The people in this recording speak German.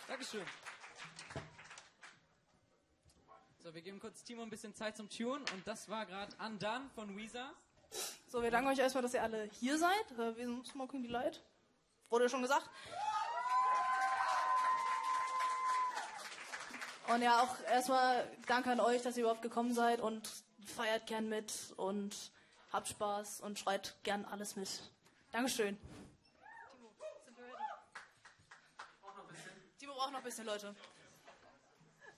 Dankeschön. So, wir geben kurz Timo ein bisschen Zeit zum Tune und das war gerade Undone von Weezer. So, wir danken euch erstmal, dass ihr alle hier seid. Wir sind Smoking Delight. Wurde schon gesagt. Und ja, auch erstmal danke an euch, dass ihr überhaupt gekommen seid und feiert gern mit und habt Spaß und schreit gern alles mit. Dankeschön. Timo braucht noch ein bisschen, Leute.